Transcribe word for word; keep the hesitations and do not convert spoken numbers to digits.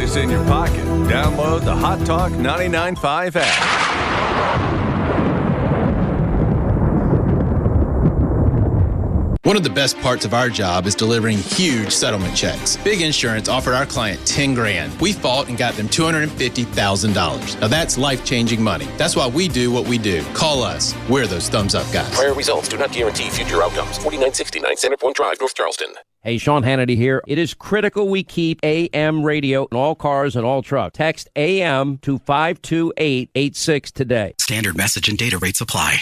always in your pocket. Download the Hot Talk ninety-nine point five app. One of the best parts of our job is delivering huge settlement checks. Big Insurance offered our client ten grand. We fought and got them two hundred fifty thousand dollars. Now that's life-changing money. That's why we do what we do. Call us. We're those thumbs up guys. Prior results do not guarantee future outcomes. forty-nine sixty-nine Center Point Drive, North Charleston. Hey, Sean Hannity here. It is critical we keep A M radio in all cars and all trucks. Text A M to five two eight eight six today. Standard message and data rates apply.